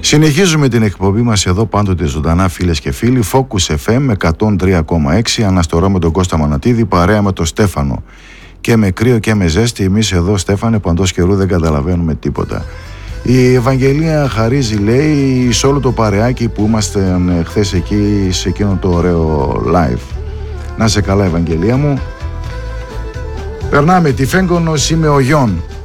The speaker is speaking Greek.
Συνεχίζουμε την εκπομπή μας εδώ πάντοτε ζωντανά, φίλες και φίλοι. Focus FM 103,6. Αναστορώ με τον Κώστα Μανατίδη, παρέα με τον Στέφανο. Και με κρύο και με ζέστη, εμείς εδώ, Στέφανε, παντός καιρού δεν καταλαβαίνουμε τίποτα. Η Ευαγγελία χαρίζει, λέει, σε όλο το παρεάκι που είμαστε χθες εκεί, σε εκείνο το ωραίο live. Να σε καλά, Ευαγγελία μου. Περνάμε τη Φέγγονος, είμαι ο Γιον.